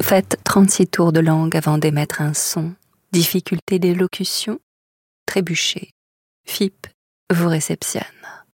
Faites 36 tours de langue avant d'émettre un son. Difficulté d'élocution, trébuchez. FIP vous réceptionne.